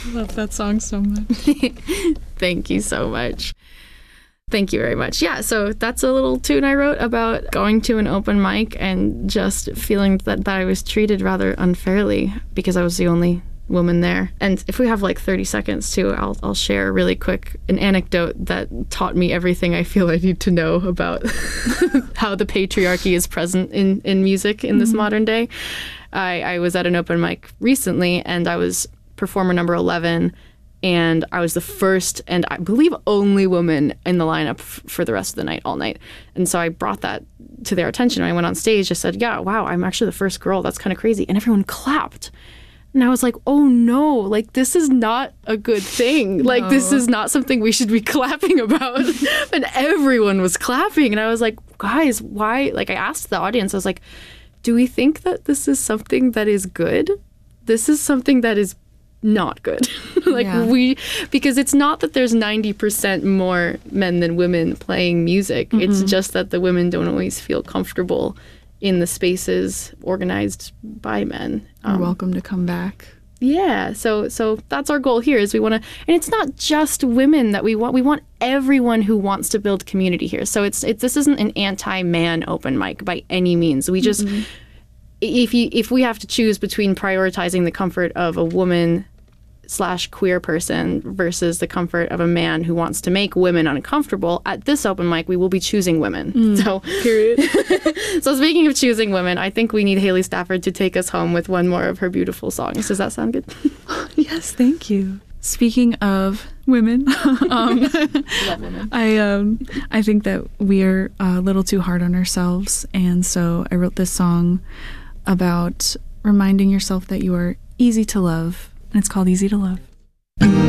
Love that song so much. Thank you so much. Thank you very much. Yeah, so that's a little tune I wrote about going to an open mic and just feeling that I was treated rather unfairly because I was the only woman there. And if we have like 30 seconds too, I'll share really quick an anecdote that taught me everything I feel I need to know about how the patriarchy is present in music in this modern day. I was at an open mic recently and I was performer number 11, and I was the first and I believe only woman in the lineup for the rest of the night, all night. And so I brought that to their attention. I went on stage, just said, yeah, wow, I'm actually the first girl. That's kind of crazy. And everyone clapped. And I was like, oh no, like this is not a good thing. Like this is not something we should be clapping about. And everyone was clapping. And I was like, guys, why? Like I asked the audience, I was like, do we think that this is something that is good? This is something that is not good. Because it's not that there's 90% more men than women playing music. It's just that the women don't always feel comfortable in the spaces organized by men. You're welcome to come back. Yeah, so that's our goal here is we want to, and it's not just women that we want everyone who wants to build community here. So it's this isn't an anti-man open mic by any means. We just, if we have to choose between prioritizing the comfort of a woman / queer person versus the comfort of a man who wants to make women uncomfortable, at this open mic we will be choosing women. So period. So speaking of choosing women, I think we need Haley Stafford to take us home with one more of her beautiful songs. Does that sound good? Yes, thank you. Speaking of women, Love women. I think that we are a little too hard on ourselves, and so I wrote this song about reminding yourself that you are easy to love. And it's called Easy to Love.